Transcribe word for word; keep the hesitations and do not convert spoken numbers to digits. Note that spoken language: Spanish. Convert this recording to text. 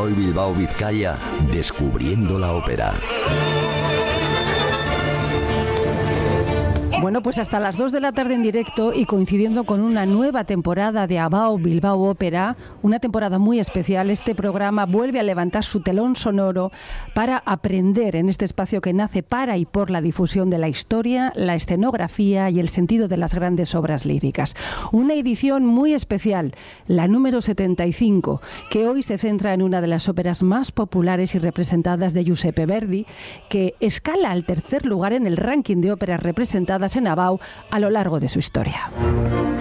Hoy Bilbao Vizcaya, descubriendo la ópera. Bueno, pues hasta las dos de la tarde en directo y coincidiendo con una nueva temporada de Abao Bilbao Ópera, una temporada muy especial, este programa vuelve a levantar su telón sonoro para aprender en este espacio que nace para y por la difusión de la historia, la escenografía y el sentido de las grandes obras líricas. Una edición muy especial, la número setenta y cinco, que hoy se centra en una de las óperas más populares y representadas de Giuseppe Verdi, que escala al tercer lugar en el ranking de óperas representadas en Abao a lo largo de su historia.